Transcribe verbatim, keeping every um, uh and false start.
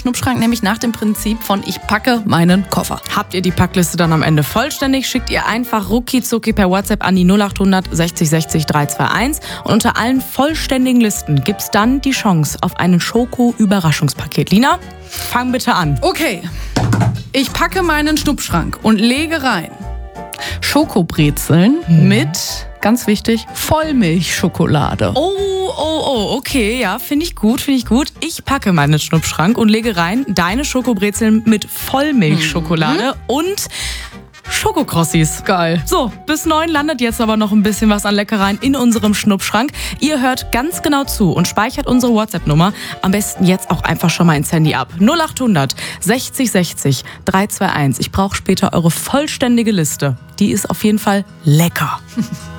Schnuppschrank nämlich nach dem Prinzip von ich packe meinen Koffer. Habt ihr die Packliste dann am Ende vollständig, schickt ihr einfach rucki zucki per WhatsApp an die null acht hundert sechzig sechzig dreihunderteinundzwanzig und unter allen vollständigen Listen gibt's dann die Chance auf einen Schoko-Überraschungspaket. Lina, fang bitte an. Okay, ich packe meinen Schnuppschrank und lege rein Schokobrezeln hm. mit, ganz wichtig, Vollmilchschokolade. Oh, oh, oh, okay, ja, finde ich gut, finde ich gut. Ich packe meinen Schnuppschrank und lege rein deine Schokobrezeln mit Vollmilchschokolade mhm. und Schokokrossis. Geil. So, bis neun landet jetzt aber noch ein bisschen was an Leckereien in unserem Schnuppschrank. Ihr hört ganz genau zu und speichert unsere WhatsApp-Nummer. Am besten jetzt auch einfach schon mal ins Handy ab. null acht hundert sechzig sechzig dreihunderteinundzwanzig. Ich brauche später eure vollständige Liste. Die ist auf jeden Fall lecker.